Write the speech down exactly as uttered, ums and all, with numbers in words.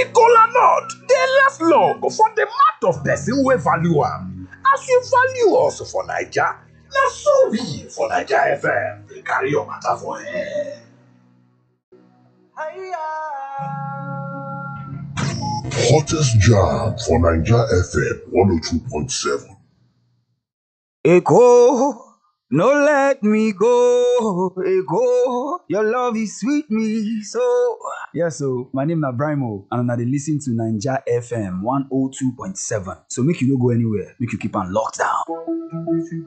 The kola nut dey last long for the mouth of person wey value am. As you value us for Naija, na so we for Naija F M dey carry your matter for air. Hottest jam for Naija F M one oh two point seven. Eko, no let me go. Eko, your love is sweet me so. Yes, so my name na Brimo, and una dey listen to Naija F M one oh two point seven. So make you no go anywhere, make you keep am locked down.